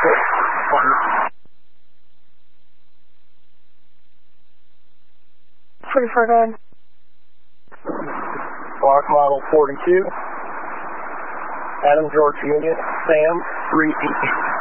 44 good. Block model 42. Adam George Unit, Sam, 3